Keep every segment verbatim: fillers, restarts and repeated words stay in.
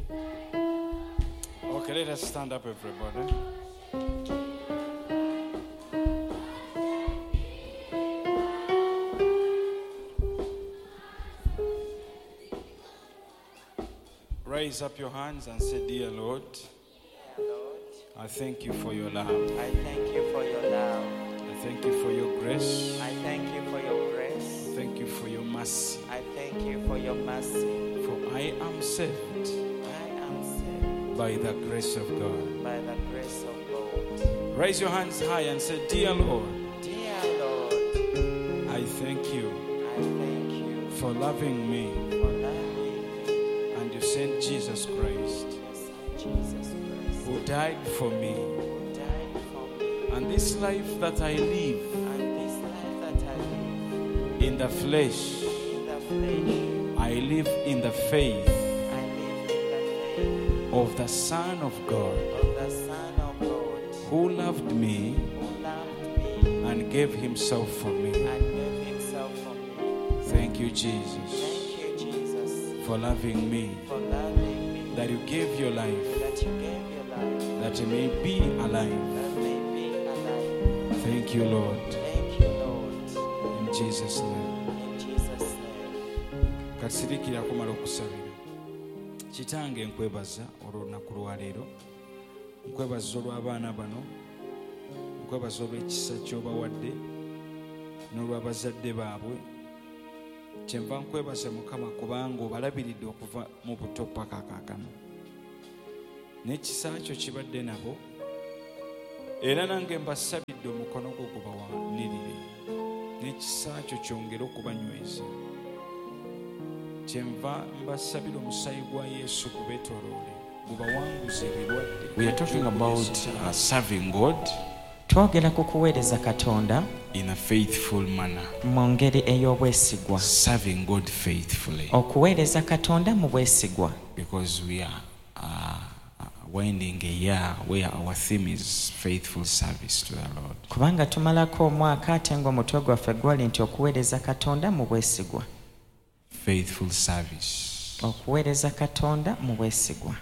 Okay, let us stand up, everybody. Raise up your hands and say, Dear Lord, Dear Lord, I thank you for your love. I thank you for your love. I thank you for your grace. I thank you for your grace. I thank you for your mercy. I thank you for your mercy. For I am saved I am saved by the grace of God. by the grace of God. Raise your hands high and say, Dear Lord, Dear Lord, I thank you I thank you for loving me, for loving me. and you sent Jesus Christ, Your Son Jesus Christ, who died for me. who died for me. And this life that I live And this life that I live in the flesh, in the flesh, I live in the faith I live in the faith of the Son of God, of the Son of God, who loved me who loved me and gave himself for me. and gave himself for me. Thank you, Jesus, Thank you, Jesus, for loving me, for loving me, that you gave your life, that you gave your life, that I may be alive. that may be alive. Thank you, Lord, Thank you, Lord, in Jesus' name. in Jesus' name. Kasirikira kumala okusabira. Kitange nkwebaza olw'olunaku lwa leero, nkwebaza olw'abaana bano, nkwebaza olw'ekisa ky'obawadde n'olw'abazadde baabwe. Kyenva nkwebaza Mukama kubanga obalabiridde okuva mu buto paka kaakano. N'ekisa kyo kibadde nabo, era nange mbasabidde omukono gwo gubawanirire, n'ekisa kyo kyongere okubanyweza. Kyenva mbasabira omusaayi gwa Yesu gubeetooloole, gubawanguze ebirwadde. We are talking about uh, serving God Twogera ku kuweereza Katonda in a faithful manner. mu ngeri ey'obwesigwa. Serving God faithfully. Okuweereza Katonda mu bwesigwa. Because we are uh, winding a year where our theme is faithful service to the Lord. Kubanga tumalako omwaka ate ng'omutwe gwaffe gwali nti okuweereza Katonda mu bwesigwa. Faithful service. Okuweereza Katonda mu bwesigwa.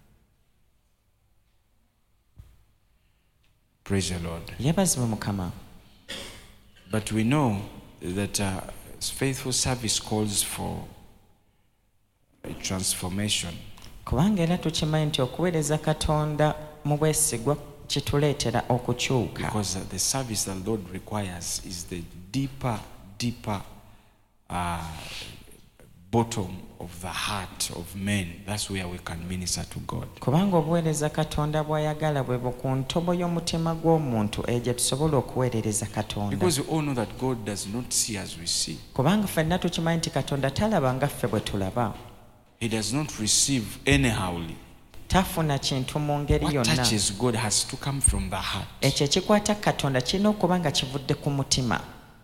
Praise the Lord. Yeebazibwe Mukama. But we know that uh, faithful service calls for a transformation. Kubanga era tukimanyi nti okuweereza Katonda mu bwesigwa kituleetera okukyuka. Because uh, the service that the Lord requires is the deeper, deeper uh, bottom of the heart of men. That's where we can minister to God. Kubanga obuweereza Katonda bw'ayagala bwe ku ntobo y'omutima gw'omuntu egye tusobola okuweerereza Katonda. Because we all know that God does not see as we see. Kubanga ffenna tukimanyi nti Katonda talaba nga ffe bwe tulaba. He does not receive anyhowly. Tafuna kintu mu ngeri What yonna. touches God has to come from the heart. Ekyo ekikwata Katonda kirina okuba nga kivudde ku mutima.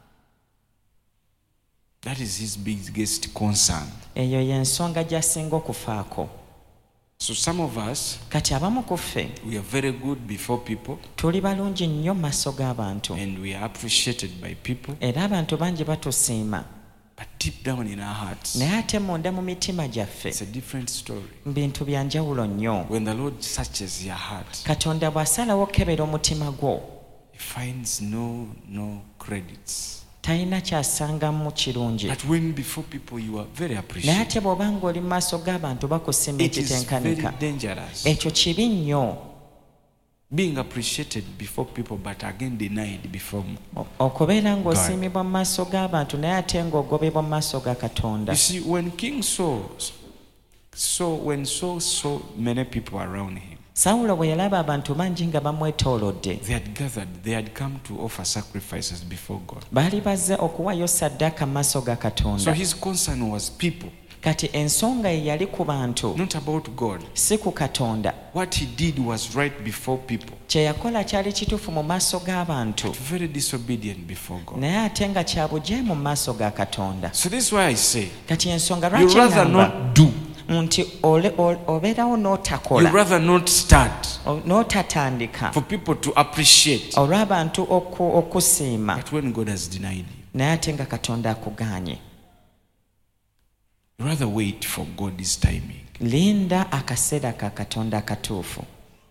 That is his biggest concern. Eyo y'ensonga gy'asinga okufaako. So some of us, Kati abamu ku ffe we are very good before people tuli balungi nnyo mu maaso g'abantu. and we are appreciated by people. Era abantu bangi batusiima. But deep down in our hearts, Naye ate munda mu mitima gyaffe it's a different story. bintu bya njawulo nnyo. When the Lord searches your heart, Katonda bw'asalawo okukebera omutima gwo, he finds no no credits. talina kyasangamu kirungi. But when before people you are very Naye appreciated, ate bw'oba ng'oli mu maaso g'abantu bakusiima it is very ekitenkanika. dangerous. Ekyo kibi nnyo. Being appreciated before people but again denied before. O- okubeera ng'osiimibwa mu maaso g'abantu naye ate ng'ogobebwa mu maaso ga Katonda. You see, when King Saul saw when Saul saw many people around him, Sawulo bwe yalaba abantu bangi nga bamwetoolodde, they had gathered, they had come to offer sacrifices before God. baali bazze okuwaayo ssaddaaka mu maaso ga So Katonda. his concern was people, Kati ensonga ye yali ku bantu, not about God. si ku Katonda. What he did was right before people, Kye yakola kyali kituufu mu maaso g'abantu, very disobedient before God. naye ate nga kya bujeemu mu maaso ga Katonda. So this is why I say, Kati ensonga you lwaki rather ŋŋamba not do, nti ole- ole- obeerawo you n'otakola, rather not start o- n'otatandika for people to appreciate. olw'abantu oku- okusiima, But when God has denied you, naye ate nga Katonda akugaanye. you rather wait for God's timing. linda akaseera ka Katonda akatuufu,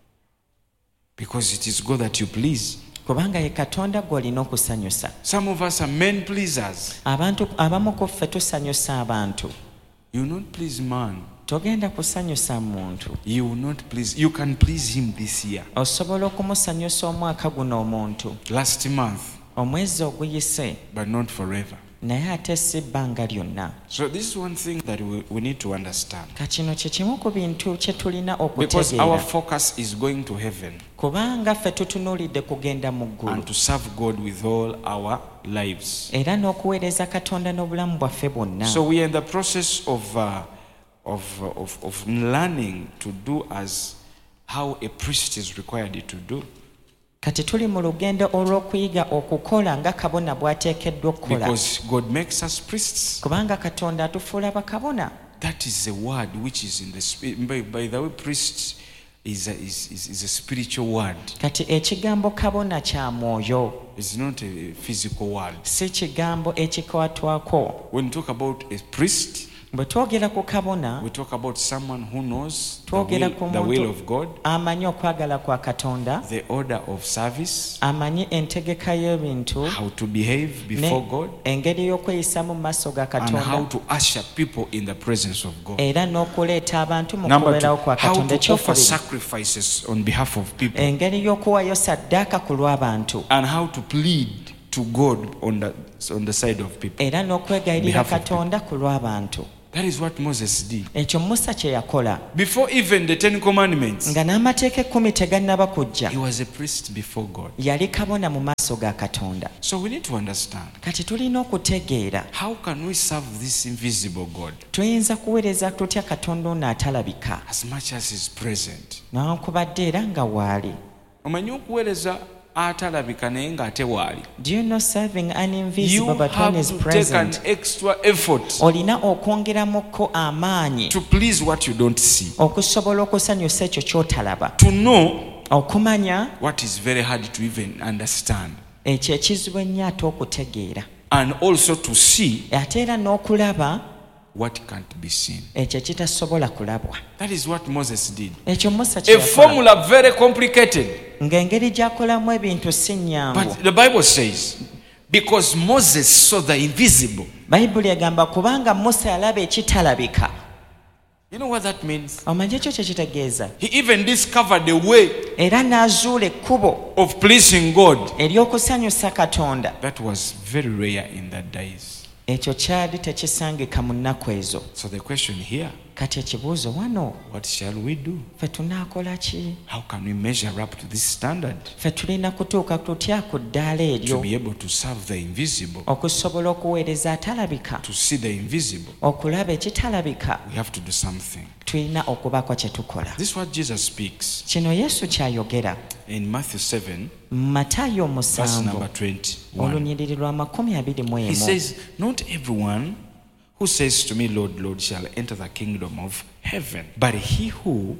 because it is God that you please. kubanga ye Katonda gw'olina okusanyusa. Some of us are men pleasers. Abantu abamu ku ffe tusanyusa abantu. You will not please man. Togenda kusanyusa muntu. You will not please. You can please him this year. Osobola okumusanyusa omwaka guno omuntu. Last month, omwezi oguyise, but not forever. naye ate si bbanga lyonna. So this is one thing that we, we need to understand. Kino kye kimu ku bintu kye tulina Because our okutegeera. focus is going to heaven Kubanga ffe tutunuulidde kugenda mu ggulu. and to serve God with all our lives. Era n'okuweereza Katonda n'obulamu bwaffe bwonna. So we are in the process of, uh, of, of, of learning to do as how a priest is required to do. Kati tuli mu lugendo olw'okuyiga okukola nga kabona bw'ateekeddwa okukola. Because God makes us priests. Kubanga Katonda atufuula bakabona. That is a word which is in the spirit. By, by the way, priest is a, is, is, is a spiritual word. Kati ekigambo kabona kya mwoyo, It's not a physical word. si kigambo ekikwatwako. When we talk about a priest, Bwe twogera ku kabona, we talk about someone who knows the twogera will, ku the will muntu of God, amanyi okwagala kwa Katonda, the order of service, amanyi entegeka y'ebintu, how to behave before ne God, engeri y'okweyisa mu maaso ga and how Katonda, to usher people in the presence of God. era n'okuleeta abantu mu Number two, kubeerawo kwa how Katonda. to offer Ekyokubiri, sacrifices on behalf of people, engeri y'okuwaayo saddaaka ku lw'abantu, and how to plead to God on the, on the side of people. era n'okwegayirira Behalf of Katonda ku lw'abantu. That is what Moses did. Ekyo Musa kye yakola. Before even the Ten Commandments, Nga n'amateeka ekkumi tegannaba kujja, he was a priest before God. yali kabona mu maaso ga Katonda. So we need to understand, Kati tulina okutegeera, how can we serve this invisible God tuyinza kuweereza tutya Katonda ono atalabika, as much as he's present? newankubadde era nga waali. Omanyi okuweereza atalabika naye ng'ate waali. Do you know serving an You invisible but one have is to take an present? extra effort Olina okwongeramukko amaanyi to please what you don't see, okusobola okusanyusa ekyo ky'otalaba, to know okumanya what is very hard to even understand, ekyo ekizibu ennyo ate okutegeera, and also to see ate era n'okulaba what can't be seen. ekyo ekitasobola kulabwa. That is what Moses did. Ekyo Musa kye A yakola. formula very complicated. Ng'engeri gy'akolamu ebintu si nnyangu. But the Bible says, because Moses saw the invisible. Bayibuli egamba kubanga Musa yalaba ekitalabika. You know what that means? Omanyi ekyo kye kitegeeza? He even discovered a way Era n'azuula ekkubo of pleasing God. ery'okusanyusa Katonda. That was very rare in that days. Ekyo kyali tekisangika mu nnaku ezo. So the question here, Kati ekibuuzo wano, what shall we do? ffe tunaakola ki? How can we measure up to this standard Ffe tulina kutuuka tutya ku ddaala to eryo be able to serve the invisible, okusobola okuweereza atalabika, to see the invisible? okulaba ekitalabika? We have to do something. Tulina okubaako kye tukola. This is what Jesus speaks Kino Yesu kyayogera in Matthew seven, mu Matayo verse musanvu number twenty-one. olunyiriri lwa makumi abiri mu He emu. says, not everyone who says to me, Lord, Lord, shall enter the kingdom of heaven, but he who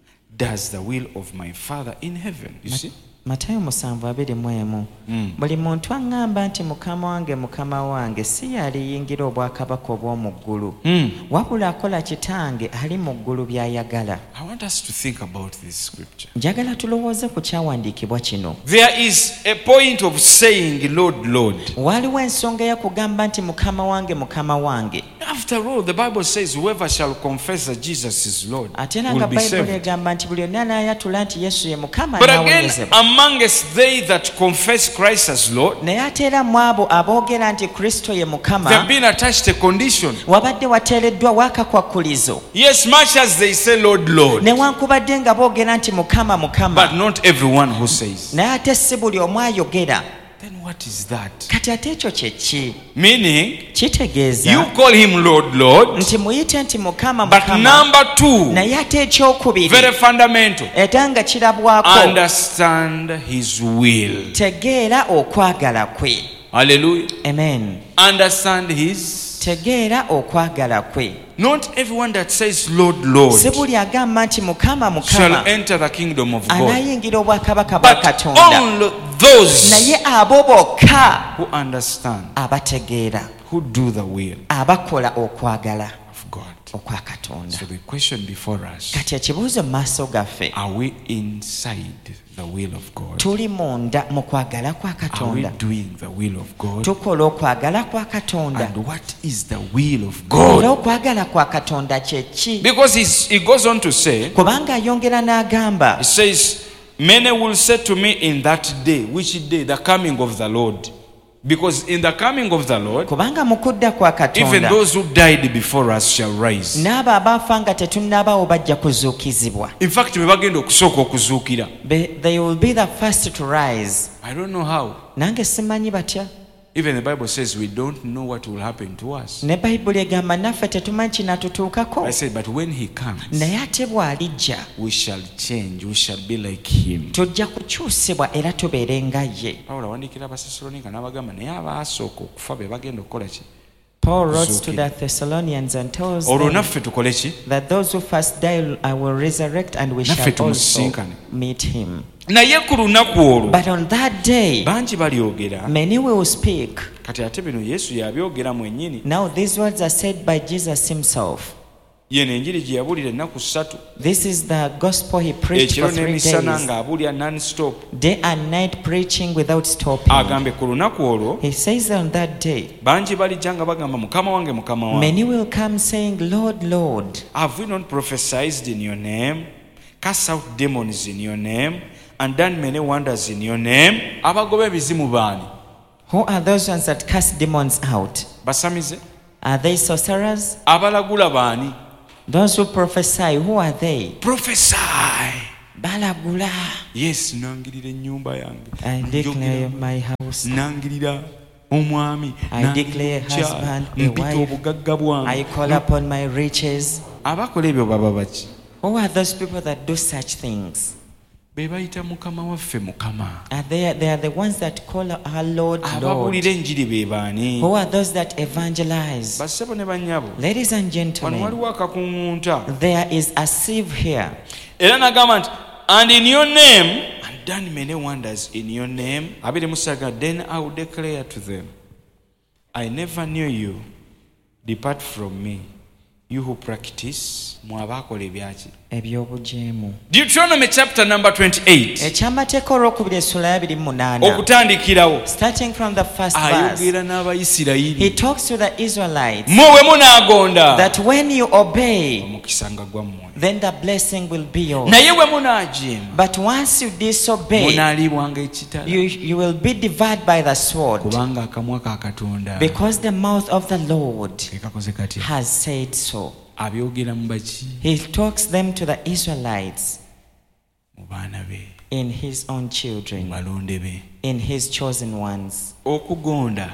does the will of my Father in heaven. You see? Matayo musanvu abiri mu emu. Buli muntu aŋŋamba nti mukama wange mukama wange si yaliyingira obwakabaka obw'omu ggulu, wabula akola kitange ali mu ggulu by'ayagala. I want us to think about this scripture. Njagala tulowooze ku kyawandiikibwa kino. There is a point of saying, Lord, Lord. Waliwo ensonga ey'okugamba nti mukama wange mukama wange. After all, the Bible says, whoever shall confess that Jesus is Lord Ate era will nga be Bayibuli saved. egamba nti buli onna anaayatula nti Yesu ye mukama But again, anaawonyezebwa. amongst they that confess Christ as Lord, Naye ate era mu abo aboogera nti Kristo ye they have mukama, been attached a condition. wabadde wateereddwawo akakwakulizo. Yes, much as they say, Lord, Lord, Newankubadde nga boogera nti mukama mukama, but not everyone who says. naye ate si buli omu ayogera. Then what is that? Kati ate ekyo kye ki? Meaning, Kitegeeza you call him Lord, Lord, nti muyite nti mukama but mukama, number two, naye ate ekyokubiri very fundamental, era nga kirabwako, understand his will. tegeera okwagala kwe. Hallelujah. Amen. Understand his. Tegeera okwagala kwe. Not everyone that says Lord, Lord Si buli agamba nti mukama shall mukama enter the kingdom of God, anaayingira obwakabaka bwa but Katonda, only those naye abo bokka who understand, abategeera, who do the will abakola okwagala of God. okwa Katonda. So the question before us, Kati ekibuuzo mu maaso gaffe, are we inside the will of God? tuli munda mu kwagala kwa Are we Katonda? doing the will of God? Tukola okwagala kwa Katonda? And what is the will of Era God? okwagala kwa Katonda kye ki? Because he's, he goes on to say, Kubanga ayongera n'agamba, he says, many will say to me in that day, which day? The coming of the Lord. Because in the coming of the Lord, kubanga mu kudda kwa even Katonda those who died before us shall rise. n'abo abaafa nga tetunnabaawo bajja kuzuukizibwa. In fact, be bagenda okusooka okuzuukira. Be- they will be the first to rise. I don't know how. Nange simanyi batya. Even the Bible says we don't know what will happen to us. Ne Bayibuli egamba naffe tetumanyi kinatutuukako. I said, but when he comes, Naye ate bw'alijja we shall change. We shall be like him. tujja kukyusibwa era tubeere nga ye. Pawulo awandiikira Abasessaloniika n'abagamba naye abaasooka okufa be bagenda okukola ki? Paul wrote to Kuzuukira. the Thessalonians and tells Olwo them naffe tukole ki? that those who first die I will resurrect and we Naffe shall also tumusisinkane. meet him. Naye ku lunaku olwo But on that day, bangi balyogera. many will speak. Kati ate bino Yesu yabyogera mwennyini. Now these words are said by Jesus himself. Yeno enjiri gye yabuulira ennaku ssatu. This is the gospel he preached Ekiro for three n'emisana days, ng'abuulira non-stop. day and night preaching without stopping. Agambe ku lunaku olwo He says on that day, bangi balijja nga bagamba mukama wange mukama wange. many will come saying, Lord, Lord, Have we not prophesied in your name, cast out demons in your name, and done many wonders in your name? Abagoba ebizimu baani? who are those ones that cast demons out? Basamize? Are they sorcerers? Abalagula baani? Those who prophesy, who are they? Prophesy. Balagula. Yes, nangirira ennyumba yange. I declare my house. Nangirira omwami. I declare Nangirira husband, a mpita wife. obugagga bwange. I call upon my riches. Abakola ebyo baba baki? Who are those people that do such things? Be bayita mukama waffe mukama. Are they, they are the ones that call our Lord, Lord. Ababuulira enjiri be baani? Who are those that evangelize? Bassebo ne bannyabo. Ladies and Wano gentlemen, waliwo akakuŋŋunta. there is a sieve here. Era nagamba nti, and in your name, and done many wonders in your name. Abiri musaga, then I will declare to them, I never knew you. Depart from me, you who practice. Mwabakola ebyaki? Ebyobujeemu. Deuteronomy chapter number twenty-eight. Ekyamateeka olwokubiri essula ya abiri mu munaana. Okutandikirawo. Starting from the first verse, Ayogera n'Abayisirayiri. he talks to the Israelites Muwe munaagonda. that when you obey, Omukisa nga gwammwe. then the blessing will be yours. Naye we munaajeema. But once you disobey, Munaalibwanga ekitala. you, you will be devoured by the sword, Kubanga akamwa ka Katonda because the mouth of the Lord ke kakoze katya? has said so. Abyogera mu baki? He talks them to the Israelites Mu baana be, in his own mu children, balonde be. in his chosen ones. Okugonda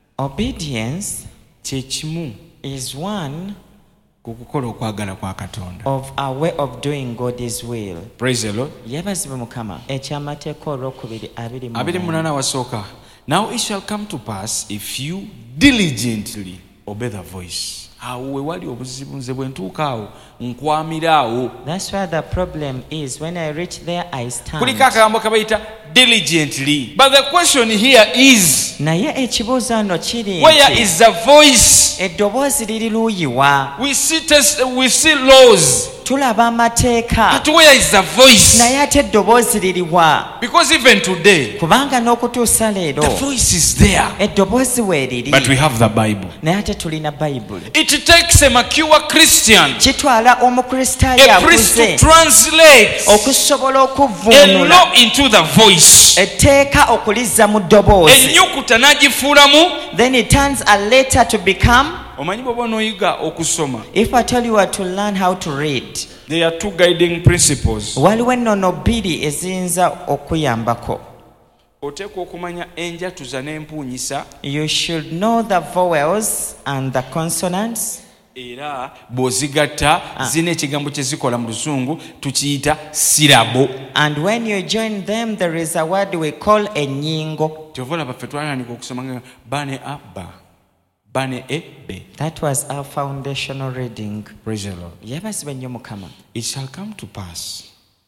Obedience kye kimu is one ku kukola okwagala kwa Katonda. of our way of doing God's will. Praise the Lord. Yebazibwe Mukama. Ekyamateeka olwokubiri abiri mu abiri munaana. munana wasooka. Now it shall come to pass if you diligently obey the voice. Awo we wali obuzibu nze bwe ntuuka awo nkwamira awo. That's where the problem is. When I reach there, I stand. Kuliko akagambo kabayita diligently. But the question here is, Naye ekibuuzo wano kiri where nti, is the voice? eddoboozi liri luuyiwa. We see test, we see laws. Tulaba amateeka. But where is the voice? Naye ate eddoboozi liriwa. Because even today, Kubanga n'okutuusa leero, the voice is there. eddoboozi weeriri. But we have the Bible. Naye ate tulina Bayibuli. It takes a mature Christian, Kitwala omukristaayo a priest to aguze translate okusobola a okuvvuunula law into the voice. etteeka okulizza mu ddoboozi. Ennyukuta n'agifuulamu. Then it turns a letter to become. Omanyi bw'oba onooyiga okusoma, If I tell you how to learn how to read, there are two guiding principles. waliwo ennono bbiri eziyinza okuyambako. Oteekwa okumanya enjatuza n'empuunyisa, You should know the vowels and the consonants. era bw'ozigatta zina ekigambo kye zikola mu Luzungu tukiyita sirabo. And when you join them, there is a word we call ennyingo. Kyova olaba ffe twatandika okusoma nga bane abba, bane ebbe. That was our foundational reading. Praise the Lord. Yebazibwe nnyo Mukama. It shall come to pass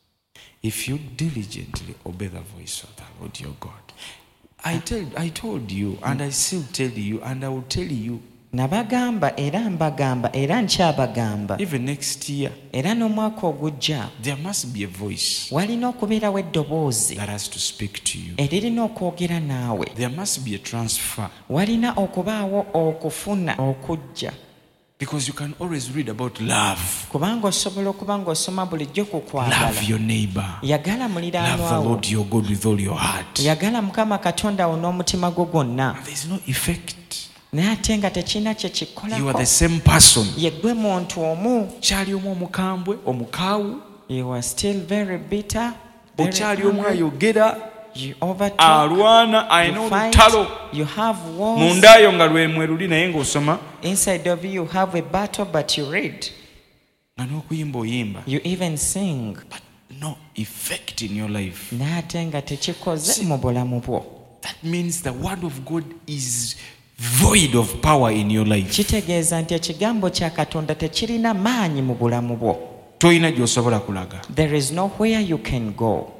if you diligently obey the voice of the Lord your God. I tell, I told you, and I still tell you, and I will tell you nabagamba era mbagamba era nkyabagamba even next year era n'omwaka ogujja there must be a voice walina okubeerawo eddoboozi that has to speak to you. eririna okwogera naawe. There must be a transfer, walina okubaawo okufuna okujja, because you can always read about love. kubanga osobola okuba ng'osoma bulijjo ku kwagala. Love your neighbor. Yagala Love the muliraanwawo. Lord your God with all your heart. Yagala Mukama Katonda wo n'omutima gwo gwonna. There's no effect. Naye ate nga tekirina kye You are kikolako. the same person. Ye ggwe muntu omu. Kyali omu omukambwe, omukaawu, You are still very bitter, very okyali omu angry. ayogera, You overtalk, alwana, alina you fight, olutalo. you have wars. Mundaayo nga lwe mweruli naye ng'osoma. Inside of you, you have a battle, but you read. Nga n'okuyimba oyimba. You even sing. But no effect in your life. Naye ate nga tekikoze See, mu bulamu bwo. That means the word of God is void of power in your life. Kitegeeza nti ekigambo kya Katonda tekirina maanyi mu bulamu bwo. Toyina gy'osobola kulaga. There is nowhere you can go.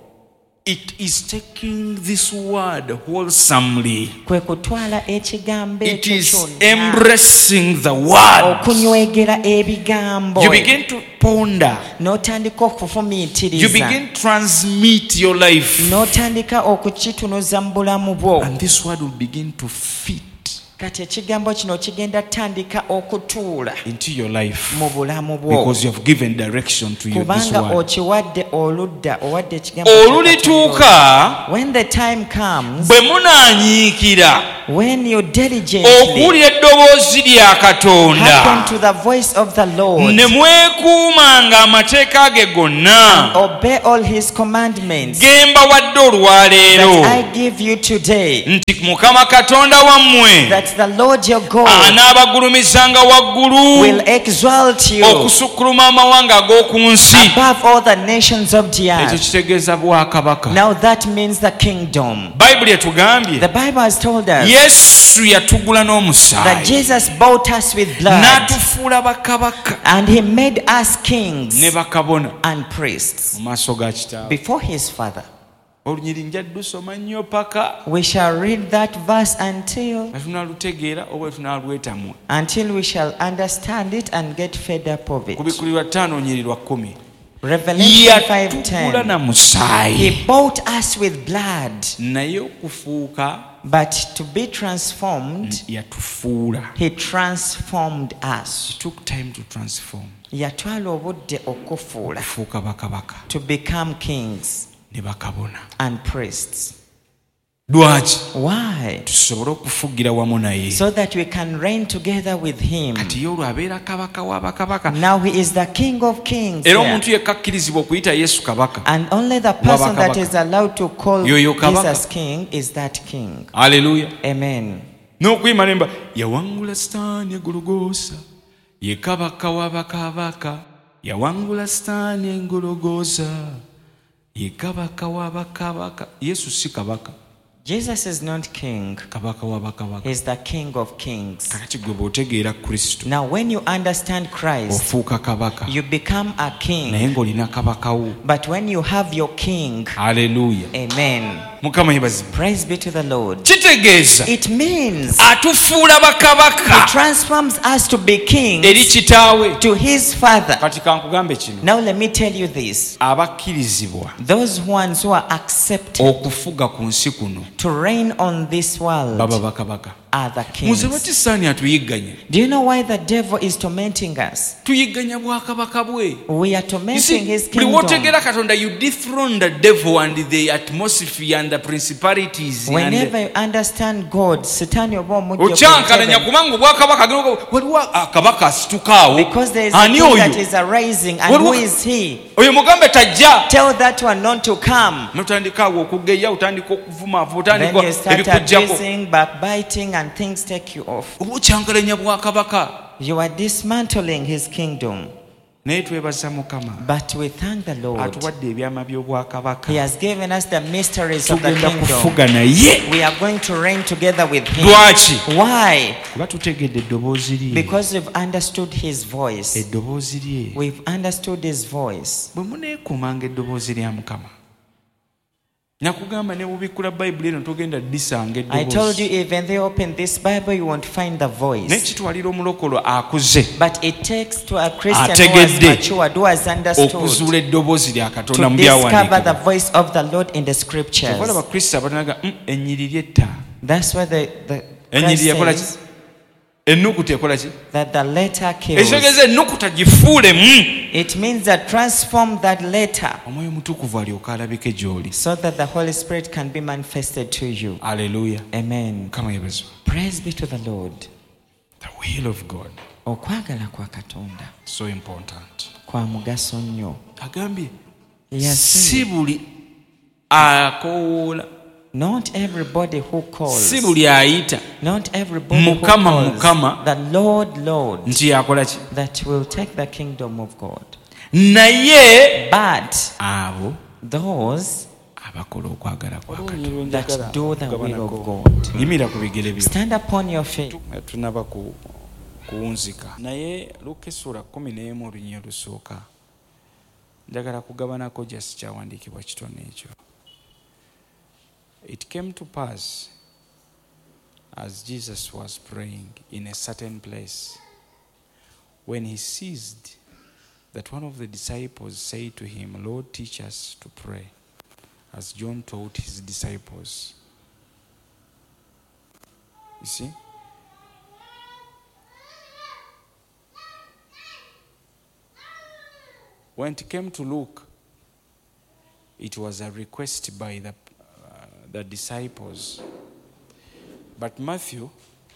It is taking this word wholesomely. Kwe kutwala ekigambo It ekyo is kyonna, embracing the word. okunywegera ebigambo, You begin to ponder. n'otandika You okufumiitiriza, begin to transmit your life. n'otandika okukitunuza mu bulamu bwo. And this word will begin to fit Kati ekigambo kino kigenda tandika okutuula into your life mu bulamu bwo, because you have given direction to your this kubanga word. okiwadde oludda, owadde ekigambo kya Katonda. Olulituuka When the time comes, bwe munaanyiikira when you diligently okuwulira eddoboozi lya hearken Katonda to the voice of the Lord, ne mwekuumanga amateeka ge gonna obey all his commandments ge mbawadde olwaleero, that I give you today, nti Mukama Katonda wammwe that the Lord your God anaabagulumizanga waggulu will exalt you okusukkuluma amawanga ag'oku nsi. above all the nations of the Ekyo earth. kitegeeza bwakabaka. Now that means the kingdom. Bayibuli etugambye The Bible has told us Yesu yatugula that n'omusaayi Jesus bought us with blood n'atufuula bakabaka and he made us kings ne bakabona and priests mu maaso ga Kitaawe. before his Father. Olunyiri nja lusoma nnyo paka We shall read that verse until nga tunaalutegeera oba tunaalwetamwa. until we shall understand it and get fed up of it. Ku bikuli lwa ttaano olunyiri lwa kkumi. Revelation five Yatugula na ten. musaayi He bought us with blood, naye okufuuka but to be transformed, yatufuula. he transformed us. It took time to transform. Yatwala obudde okufuula, Okufuuka bakabaka to become kings ne bakabona. and priests. Lwaki? Why? Tusobole okufugira wamu naye. So that we can reign together with him. Kati ye olwo abeera kabaka wa bakabaka. Now he is the King of kings Era there. omuntu yekka akkirizibwa okuyita Yesu kabaka. And only the person that Wabakabaka. is allowed to call Yoyo kabaka. Jesus king is that king. Haleluya. Amen. N'okuyima nemba yawangula Sitaani egologoosa, ye kabaka wa bakabaka. Yawangula Sitaani engologoosa, ye kabaka wa bakabaka. Yesu si kabaka, Jesus is not king. kabaka wa bakabaka. He's the King of kings. Kakati gwe bw'otegeera Kristo Now when you understand Christ, ofuuka kabaka you become a naye king. ng'olina kabaka wo. But when you have your king, Haleluya. amen. Mukama yebazibwe. Praise be to the Lord. Kitegeeza It means atufuula he bakabaka transforms us to be eri kings kitaawe. to his father. Kati kankugambe kino, Now let me tell you this. abakkirizibwa Those ones who are accepted okufuga ku nsi kuno to reign on this world baba bakabaka. are the Muze kings. lwaki Sitaani atuyigganya? Do you know why the devil is tormenting us? Tuyigganya bwakabaka bwe. We are You tormenting see, his buli kingdom. wootegeera Katonda, you dethrone the devil and the atmosphere and the principalities and Whenever you understand God, Satan oba omujja okyankalanya ku kubanga obwakabaka agenda waliwo akabaka asituka awo. because there is a Ani king that oyo? is arising, and Waliwo- who is he? Oyo mugambe tajja. Tell that one not to come. Notandika awo okugeya, otandika okuvuma, Then otandika you start ebikujjako. abusing, backbiting, and things take you off. Oba okyankalanya bwakabaka. You are dismantling his kingdom. Naye twebaza Mukama But we thank the Lord. atuwadde ebyama by'obwakabaka. He has given us the mysteries of the Tugenda kingdom. kufuga naye. We are going to reign together with him. Lwaki? Why? Kuba tutegedde eddoboozi lye. Because we've understood his voice. Eddoboozi lye. We've understood his voice. Bwe muneekumanga eddoboozi lya Mukama, Nakugamba ne bubikula Bible eno togenda disanga eddoboozi. I told you even they open this Bible you won't find the voice. Nekitwalira omulokolo akuze. But it takes to a Christian who has matured, who has understood, okuzuula eddoboozi lya Katonda to mu byawandiikibwa. discover the voice of the Lord in the scriptures. Kyova Abakristo abatanaga ennyiriri etta. That's why the, the ennyiriri yakola ki? Ennukuta ekola ki? That the letter kills. Ekitegeeza ennukuta gifuulemu. It means that transform that letter. Omwoyo Mutukuvu alyoka alabike gy'oli. So that the Holy Spirit can be manifested to you. Hallelujah. Amen. Kama yebezwa. Praise be to the Lord. The will of God. Okwagala kwa Katonda. So important. Kwa mugaso nnyo. Agambye. Yes. Si buli akoola. Not everybody who calls. Si buli ayita. Not everybody Mukama, who calls. Mukama. The Lord, Lord. Nti yakola ki? That will take the kingdom of God. Naye. But. Abo. Those. Abakola okwagala kwa Katonda. That do the will of God. Yimira ku bigere byo. Stand upon your feet. Tunaba ku kuwunzika. Naye Luka essula kumi n'emu olunyiriri olusooka. Njagala kugabanako just kyawandiikibwa kitone ekyo. It came to pass as Jesus was praying in a certain place, when he ceased, that one of the disciples said to him, Lord, teach us to pray, as John taught his disciples. You see? When it came to Luke, it was a request by the the disciples. But Matthew,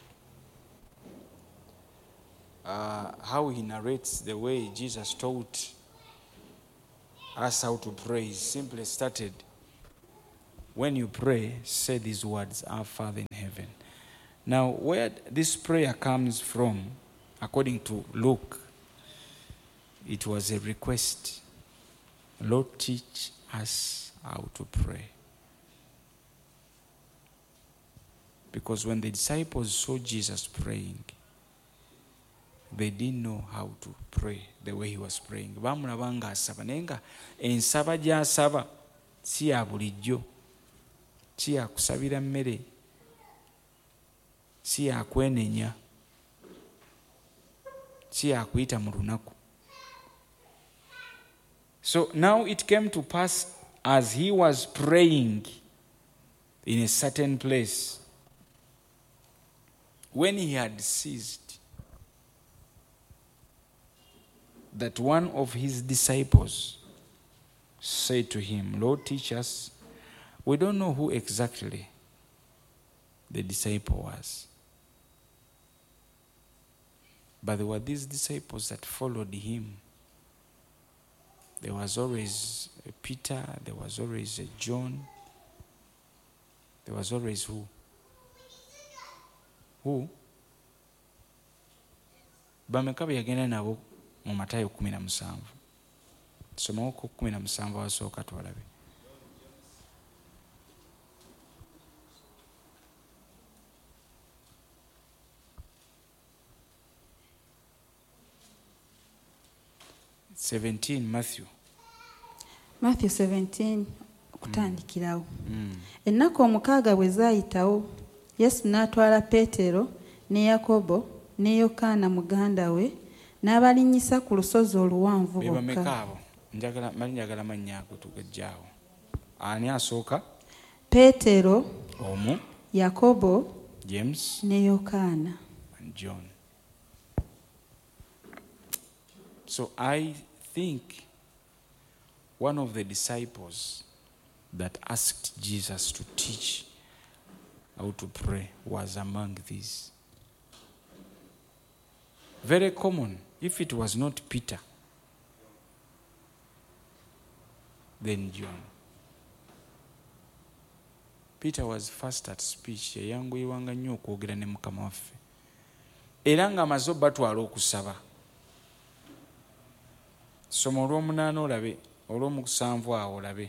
uh, how he narrates the way Jesus taught us how to pray, is simply started, when you pray, say these words, Our Father in heaven. Now, where this prayer comes from, according to Luke, it was a request. Lord, teach us how to pray. Because when the disciples saw Jesus praying, they didn't know how to pray the way he was praying. Bamulaba nga asaba naye nga ensaba gy'asaba si ya bulijjo, si ya kusabira mmere, si ya kwenenya, si ya kuyita mu lunaku. So now it came to pass as he was praying in a certain place, when he had ceased, that one of his disciples said to him, Lord, teach us. We don't know who exactly the disciple was, but there were these disciples that followed him. There was always a Peter, there was always a John, there was always who? Who? Bameka be yagenda nabo mu Matayo kumi na musanvu. Somawo ku kumi na musanvu asooka twalabe. seventeen Matthew. Matthew seventeen kutandikirawo. Mm. Ennaku omukaaga bwe zaayitawo, Yesu n'atwala Peetero ne Yakobo ne Yokaana muganda we n'abalinnyisa ku lusozi oluwanvu bokka. Bameka abo? Njagala mali njagala mannya ago tugejjaawo. Ani asooka? Peetero, omu, Yakobo, James ne Yokaana, and John. So I think one of the disciples that asked Jesus to teach how to pray was among these. Very common. If it was not Peter, then John. Peter was fast at speech. Yayanguyirwanga nnyo okwogera ne Mukama waffe. Era ng'amaze obatwala okusaba. Soma olw'omunaana olabe, olw'omusanvu awo olabe.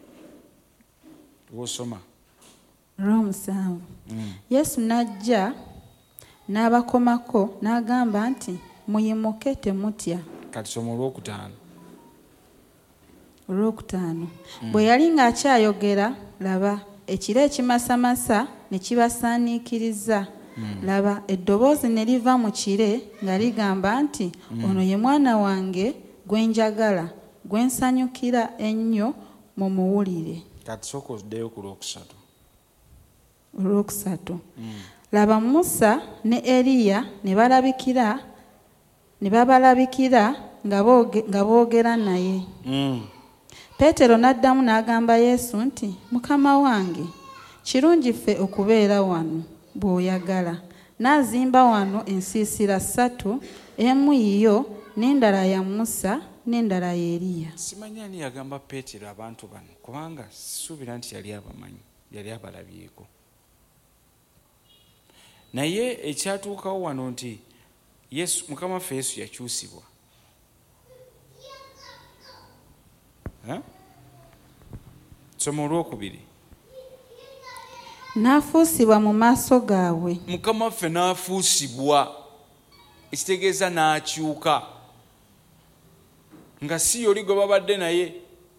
Wosoma. Olw'omusanvu. Mm. Yesu n'ajja n'abakomako n'agamba nti muyimuke temutya. Kati soma olw'okutaano. olwokutaano bwe yali ng'akyayogera laba ekiro ekimasamasa ne kibasaaniikiriza laba eddoboozi ne liva mu kire nga ligamba nti ono ye mwana wange gwe njagala gwe nsanyukira ennyo mumuwulire. Kati sooka oddeyo ku lwokusatu. olwokusatu laba Musa ne Eriya ne balabikira ne babalabikira nga boogera naye. Peetero n'addamu n'agamba Yesu nti Mukama wange kirungi ffe okubeera wano bw'oyagala. N'azimba wano ensiisira ssatu, emu yiyo n'endala ya Musa n'endala ya Eriya. Simanyi ani yagamba Peetero abantu bano kubanga sisuubira nti yali abamanyi, yali abalabyeko. Naye ekyatuukawo wano nti Yesu Mukama waffe Yesu yakyusibwa. Soma olwokubiri. N'afuusibwa mu maaso gaabwe. Mukama waffe n'afuusibwa, ekitegeeza n'akyuka nga si yoli gwe babadde naye.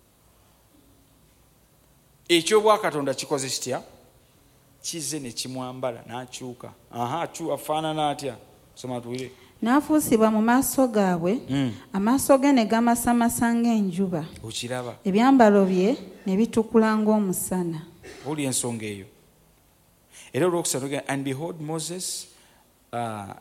Ekyobwakatonda kikoze kitya? Kize ne kimwambala n'akyuka. Aha, afaanana atya? Soma tuwire. N'afuusibwa mu maaso gaabwe, amaaso ge ne gamasamasa ng'enjuba. Okiraba? Ebyambalo bye ne bitukula ng'omusana. Oli ensonga eyo. Era olwokusatu, and behold Moses uh,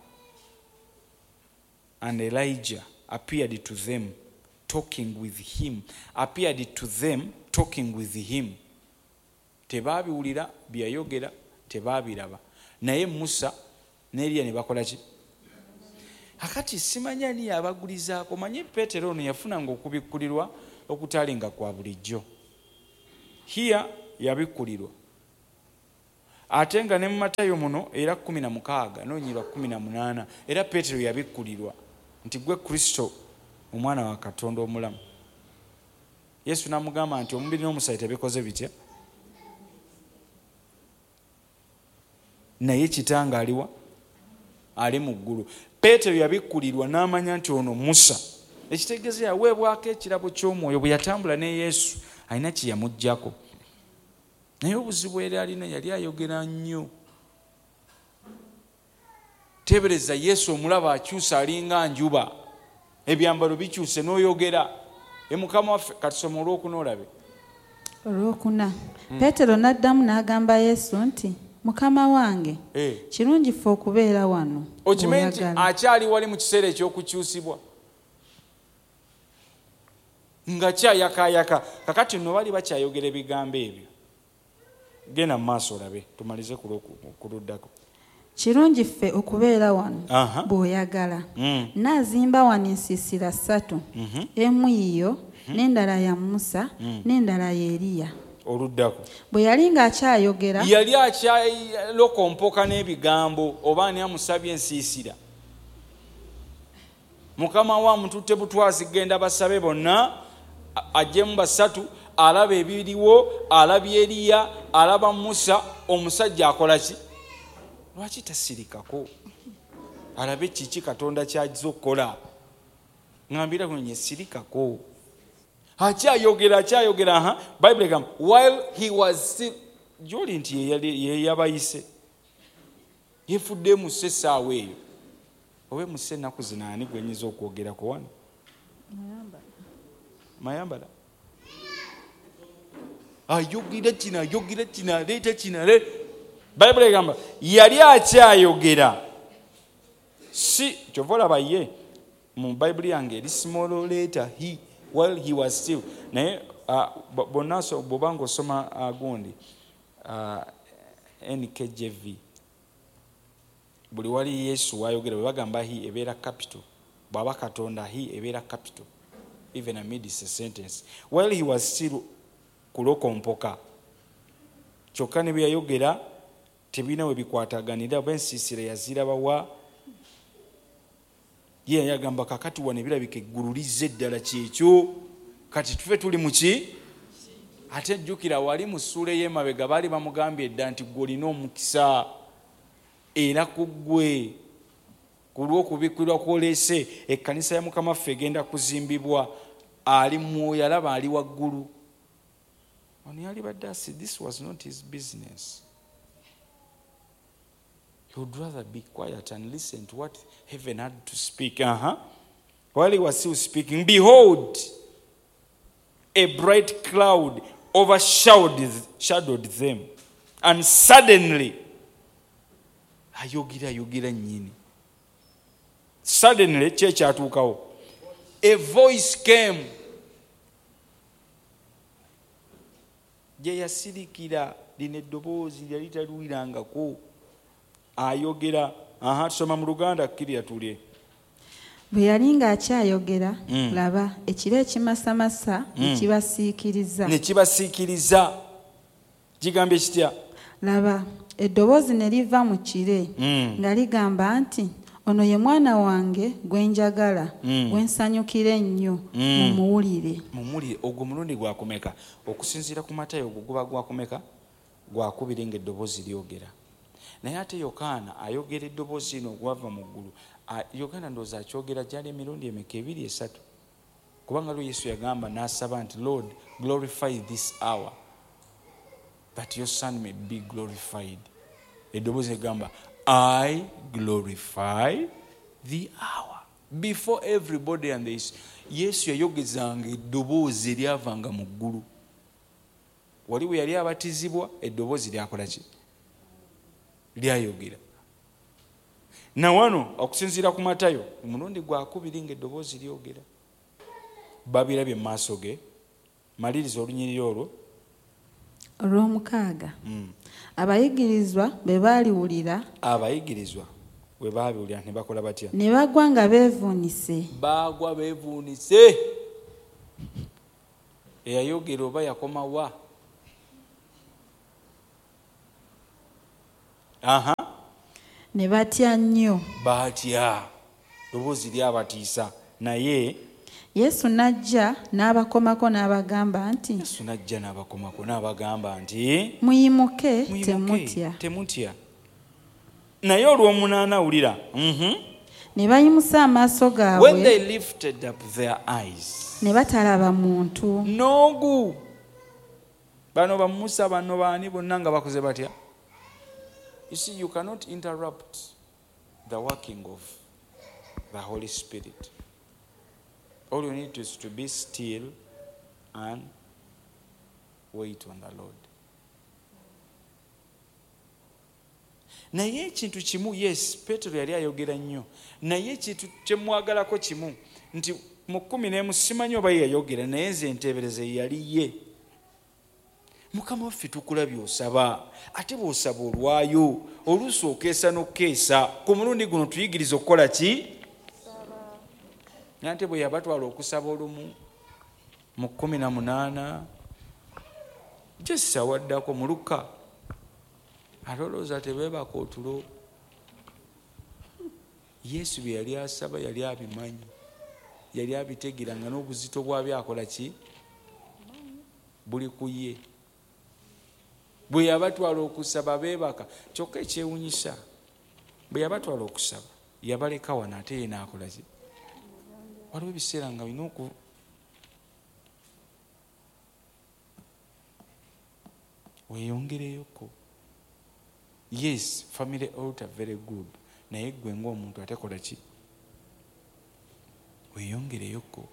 and Elijah appeared to them talking with him. Appeared to them talking with him. Tebaabiwulira byayogera, tebaabiraba. Naye Musa ne Eriya ne bakola ki? Akati simanyi ani yabagulizaako. Manyi Peetero ono yafunanga okubikkulirwa okutalinga kwa bulijjo. Hiya yabikkulirwa. Ate nga ne mu Matayo muno era kumi na mukaaga n'onyirwa kumi na munaana era Peetero yabikkulirwa nti gwe Kristo omwana wa Katonda omulamu. Yesu n'amugamba nti omubiri n'omusaayi tebikoze bitya? Naye kitanga aliwa? Ali mu ggulu. Peetero yabikkulirwa n'amanya nti ono Musa. Ekitegeeza yaweebwako ekirabo ky'omwoyo bwe yatambula ne Yesu alina kye yamuggyako. Naye obuzibu era alina yali ayogera nnyo. Tebereza Yesu omulaba akyusa alinga njuba. Ebyambalo bikyuse n'oyogera. E Mukama waffe katusoma olwokuna olabe. Olwokuna. Peetero n'addamu n'agamba Yesu nti Mukama wange kirungi ffe okubeera wano. Okimanyi nti akyali wali mu kiseera ekyokukyusibwa nga kyayakayaka. Kakati nno bali bakyayogera ebigambo ebyo. Genda mu maaso olabe tumalize ku luddako. Kirungi ffe okubeera wano bw'oyagala. N'azimba wano ensiisira ssatu, emu yiyo n'endala ya Musa n'endala ya Eriya. Oluddako. Bwe yali ng'akyayogera yali akyalokompoka n'ebigambo oba ani amusabye ensiisira. Mukama wa mututte butwazi genda basabe bonna ajjemu basatu, alaba ebiriwo, alabye Eriya, alaba Musa. Omusajja akola ki? Lwaki tasirikako? Alabe kiki Katonda ky'ajja okukola. Ngambira kunye sirikako. Akyayogera akyayogera aha Bible egamba while he was still joli nti ye yabayise yefudde mu ssaawa eyo. Owe mu ssennaku zino ani gwenyiza okwogerako wano? Mayambala. Ayogera kino ayogera kino aleeta kino ale. Bible egamba yali akyayogera. Si kyova olaba ye mu Bible yange eri small letter he while he was still. Naye bonna bw'obanga osoma gundi N K J V buli wali Yesu wayogera bwe bagamba he ebeera capital, bw'aba Katonda he ebeera capital even amidst a sentence. While he was still kulokompoka kyokka ne bye yayogera tebina we bikwataganira bensiisira yaziraba wa ye yagamba kakati wane birabika eggulu lizze ddala kyekyo kati tufe tuli muki. Ate jjukira wali mu ssuula y'emabega baali bamugambye edda nti gwe olina omukisa era ku ggwe ku lw'okubikkirwa kw'oleese ekkanisa ya Mukama waffe egenda kuzimbibwa ali mwoyo alaba ali waggulu. Ono yali badde asi, this was not his business. He would rather be quiet and listen to what heaven had to speak. Uh-huh. While he was still speaking, behold, a bright cloud overshadowed shadowed them. And suddenly, ayogera ayogera nyini. Suddenly, church atukawo. A voice came. Je yasirikira lino eddoboozi lyali taluwirangako. Ayogera. Aha, tusoma mu Luganda kkirya tulye. Bwe yali ng'akyayogera, mm. laba ekiro ekimasamasa ne kibasiikiriza. Ne kibasiikiriza. Kigambye kitya? Laba eddoboozi ne liva mu kire mm. nga ligamba nti, ono ye mwana wange gwe njagala, mm. gwe nsanyukira ennyo, mm. mumuwulire. Mumuwulire. Ogwo mulundi gwakumeka? Okusinziira ku Matayo ogwo guba gwakumeka? Gwakubiri ng'eddoboozi lyogera. Naye ate Yokaana ayogera eddoboozi lino gwava mu ggulu. Yokaana ndowooza akyogera gyali emirundi emeka ebiri esatu. Kubanga lwe Yesu yagamba n'asaba nti, Lord, glorify this hour, that your son may be glorified. Eddoboozi egamba, I glorify the hour. Before everybody and this, Yesu yayogezanga eddoboozi eryavanga mu ggulu. Wali bwe yali abatizibwa, eddoboozi lyakola ki? Lyayogera. Na wano okusinziira ku Matayo omulundi gwakubiri ng'eddoboozi lyogera. Babirabye mu maaso ge. Maliriza olunyiriri olwo. Olw'omukaaga. Mm. Abayigirizwa bwe baaliwulira. Abayigirizwa bwe baabiwulira ne bakola batya? Ne bagwa nga beevuunise. Baagwa beevuunise. Eyayogera oba yakoma wa? Aha. Ne batya nnyo. Batya. Ddoboozi lyabatiisa. Naye Yesu n'ajja n'abakomako n'abagamba nti, Yesu n'ajja n'abakomako n'abagamba nti, muyimuke, temutya. Temutya. Naye olw'omunaana awulira. Mhm. Ne bayimusa amaaso gaabwe. When they lifted up their eyes. Ne batalaba muntu. Noogu. Bano ba Musa bano baani bonna nga bakoze batya? You see, you cannot interrupt the working of the Holy Spirit. All you need is to be still and wait on the Lord. Naye ekintu kimu, yes, Petero yali ayogera nnyo. Naye ekintu kye mwagalako kimu nti mu kkumi n'emu simanyi oba ye yayogera, naye nze enteebereze yali ye. Mukama waffe tukulabye osaba, ate bw'osaba olwayo, oluusi okeesa n'okeesa. Ku mulundi guno tuyigiriza okukola ki? Nante bwe yabatwala okusaba olumu mu kkumi na munaana, Jesu awaddako mu Luka, alowooza tebeebaka otulo. Yesu bye yali asaba yali abimanyi, yali abitegeranga n'obuzito bwabyo akola ki? Buli ku ye. Bwe yabatwala okusaba beebaka. Kyokka ekyewunyisa, bwe yabatwala okusaba yabaleka wano ate ye n'akola ki? Waliwo ebiseera nga bina oku weeyongereyoko. Yes, family altar very good. Naye gwe ng'omuntu ate kola ki? Weeyongereyoko.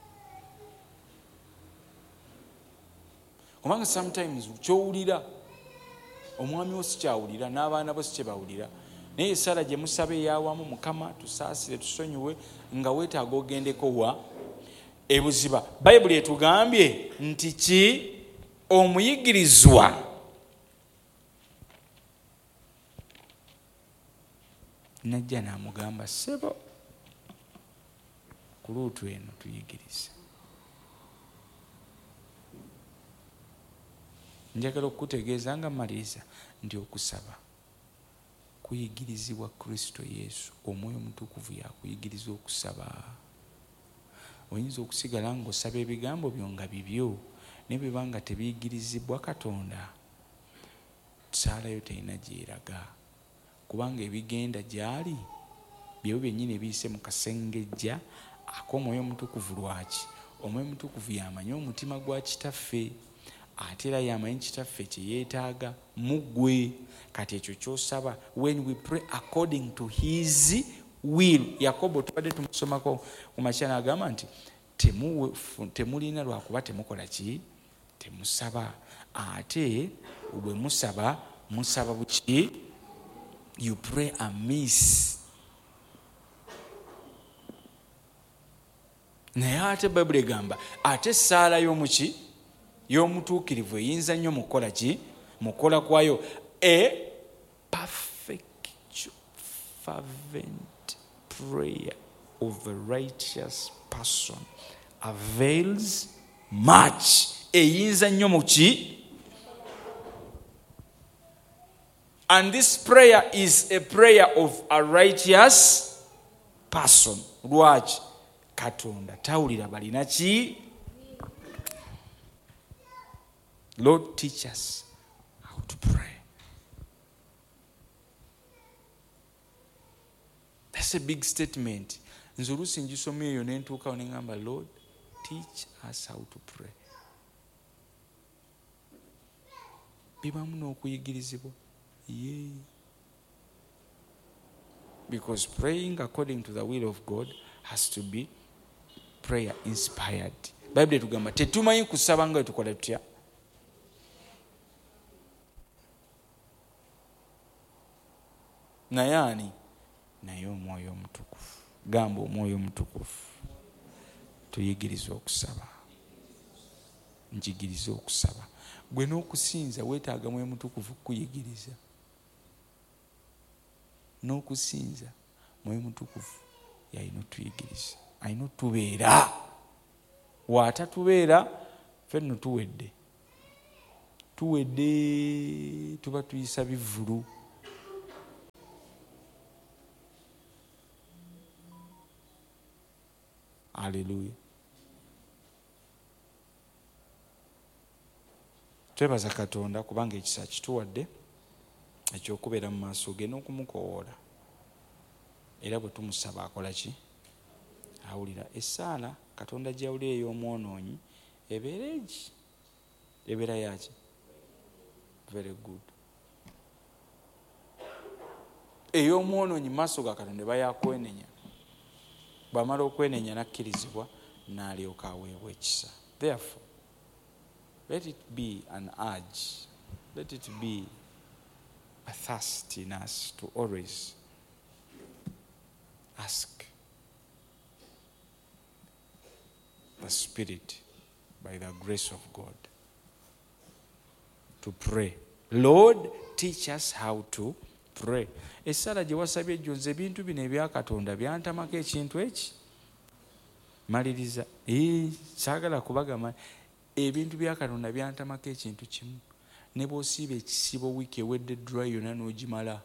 Kubanga sometimes kyowulira omwami wo si kyawulira, n'abaana bo si kye bawulira. Naye esaala gye musaba ey'awamu, Mukama tusaasire tusonyiwe, nga weetaaga ogendeko wa ebuziba. Bayibuli etugambye nti ki? Omuyigirizwa najja n'amugamba, ssebo ku luutu eno tuyigirize. Njagala okukutegeeza nga maliriza nti okusaba kuyigirizibwa Kristo Yesu. Omwoyo Omutukuvu yakuyigiriza okusaba. Oyinza okusigala ng'osaba ebigambo byo nga bibyo, ne bwe banga tebiyigirizibwa Katonda, saalayo terina gyeraga. Kubanga ebigenda gyali byewo byennyini ebiyise mu kasengejja ak'Omwoyo Omutukuvu. Lwaki? omwoyo mutukuvu yamanyi omutima gwa kitaffe ate era yamanyi kitaffe kye yeetaaga mu ggwe. Kati ekyo kyosaba, when we pray according to his will. Yakobo tubadde tumusomako ku makya n'agamba nti temulina lwakuba temukola ki, temusaba. Ate bwe musaba musaba buki, you pray amiss. Naye ate Bayibuli egamba ate essaala y'omuki y'omutuukirivu eyinza nnyo mukola ki, mukola kwayo. A perfect fervent prayer of a righteous person avails much. Eyinza nnyo muki. And this prayer is a prayer of a righteous person. Lwaki? Katonda tawulira balina ki. Lord, teach us how to pray. That's a big statement. Nze oluusi ngisoma eyo ne ntuukawo ne ngamba, Lord, teach us how to pray. Bibamu n'okuyigirizibwa. Yeah. Because praying according to the will of God has to be prayer inspired. Bible tugamba tetumanyi kusaba nga tukola tutya. Naye ani? Naye omwoyo omutukuvu. Gamba omwoyo omutukuvu. Tuyigirize okusaba. Njigirize okusaba. Gwe n'okusinza weetaaga mwoyo mutukuvu kuyigiriza. N'okusinza mwoyo mutukuvu yalina otuyigiriza. Alina otubeera. Waatatubeera ffenno tuwedde. Tuwedde tuba tuyisa bivvulu. Hallelujah. Twebaza Katonda kubanga ekisa kituwadde ekyokubeera mu maaso ge n'okumukowoola. Era bwe tumusaba akola ki? Awulira. Essaala Katonda gy'awulira ey'omwonoonyi ebeera egi. Ebeera yaki? Very good. Ey'omwonoonyi maaso ga Katonda eba yakwenenya. Bw'amala okwenenya n'akkirizibwa n'alyoka aweebwa ekisa. Therefore, let it be an urge. Let it be a thirst in us to always ask the Spirit by the grace of God to pray. Lord, teach us how to pray. Essala gye wasabye ejjo nze ebintu bino ebya Katonda byantamako ekintu eki. Maliriza. Eh, saagala kubagamba ebintu bya Katonda byantamako ekintu kimu. Ne bw'osiiba ekisibo wiiki ewedde dry yonna n'ogimala.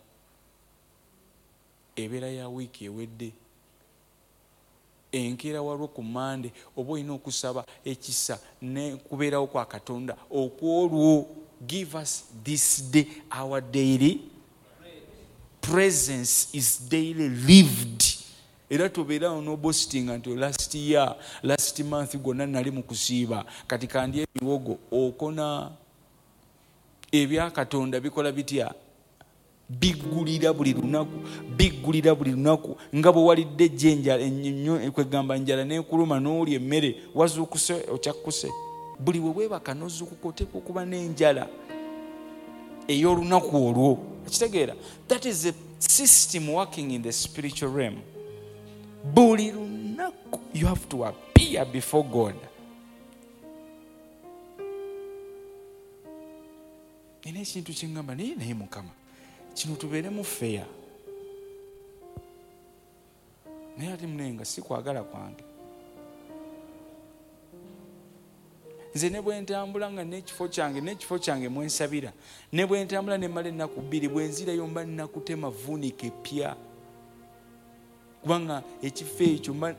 Ebeera ya wiiki ewedde. Enkeera walwo ku Mande oba olina okusaba ekisa ne kubeerawo kwa Katonda okwolwo. Give us this day our daily presence is daily lived. Era tobeerawo n'obostinga nti last year, last month gonna nali mu kusiiba kati kandi ebiwogo okona. Ebya Katonda bikola bitya? Biggulira buli lunaku, biggulira buli lunaku. Nga bwe walidde ejjenja ennyo kwegamba njala n'ekuluma n'olya emmere wazuukuse okyakkuse. Buli we weebaka n'ozuukuka oteekwa okuba n'enjala ey'olunaku olwo. Ekitegeera? That is a system working in the spiritual realm. Buli lunaku you have to appear before God. Ine ekintu kingamba naye naye Mukama kino tubeeremu feya. Naye ate munenga si kwagala kwange. Nze ne bwe ntambula nga n'ekifo kyange n'ekifo kyange mwensabira, ne bwe ntambula ne mmala ennaku bbiri bwe nzirayo mba nnakutema vuunika epya. Kubanga ekifo ekyo mba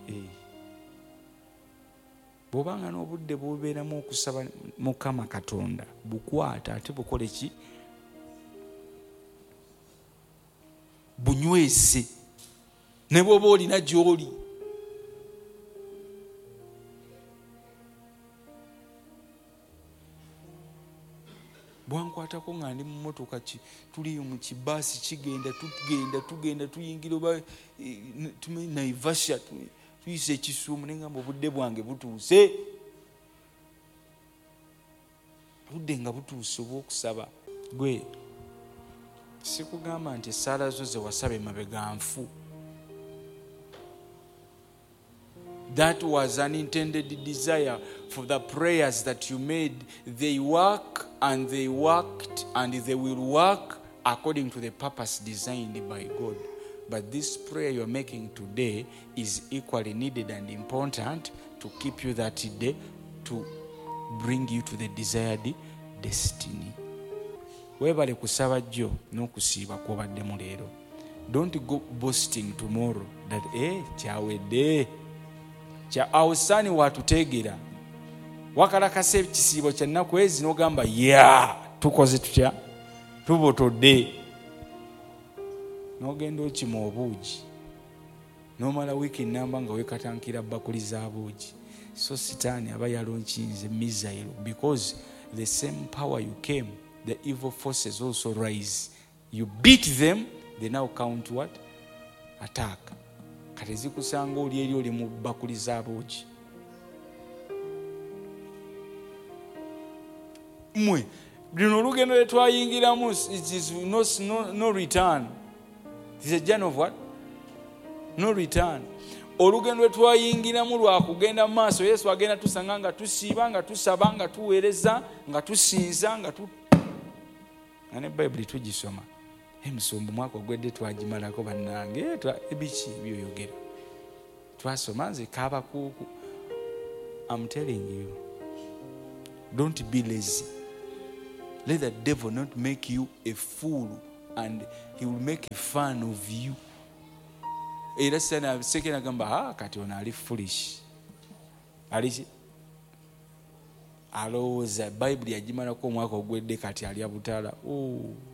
bw'obanga n'obudde bw'obeeramu okusaba Mukama Katonda bukwata ate bukole ki? Bunywese. Ne bw'oba olina gy'oli bwankwatako nga ndi mu mmotoka tuli mu kibaasi kigenda tugenda tugenda tuyingira oba tumanyi Naivasha tuyise ekisuumu naye ngamba obudde bwange butuuse budde nga butuuse obw'okusaba. Gwe sikugamba nti essaala zo ze wasaba emabega nfu. That was an intended desire for the prayers that you made. They work and they worked and they will work according to the purpose designed by God. But this prayer you're making today is equally needed and important to keep you that day, to bring you to the desired destiny. Webale kusaba jjo n'okusiiba kw'obaddemu leero. Don't go boasting tomorrow that eh kyawedde kya awusaani watuteegera wakalakasa ekisiibo kya nnaku ezi n'ogamba ya tukoze tutya tubotodde n'ogenda okima obuugi n'omala wiiki nnamba nga weekatankira bakuli za buugi. So sitaani aba yalonkinze missile because the same power you came, the evil forces also rise. You beat them, they now count what? Attack. Kati zikusanga oli eri oli mu bakuli za buugi. Mwe luno olugendo lwe twayingiramu, it is no, no, no return. It is a journey of what? No return. Olugendo lwe twayingiramu lwa kugenda mu maaso. Yesu agenda tusanga nga tusiiba, nga tusaba, nga tuweereza, nga tusinza, nga tu ane Bayibuli tugisoma. Emisumbu mwaka ogwedde twagimalako bannange ebiki byoyogera twasoma nze kaaba kuku. I'm telling you, don't be lazy. Let the devil not make you a fool and he will make a fun of you. Era sana sekena gamba ha kati ona ali foolish ali alowooza Bayibuli yagimalako omwaka ogwedde kati ali abutala. Oh